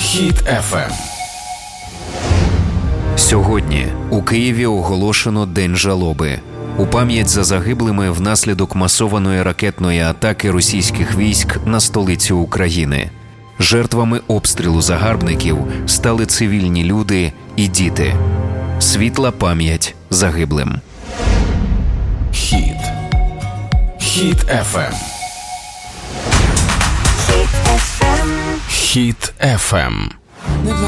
Хіт FM. Сьогодні у Києві оголошено День жалоби. У пам'ять за загиблими внаслідок масованої ракетної атаки російських військ на столицю України. Жертвами обстрілу загарбників стали цивільні люди і діти. Світла пам'ять загиблим. Хіт FM. Хіт FM.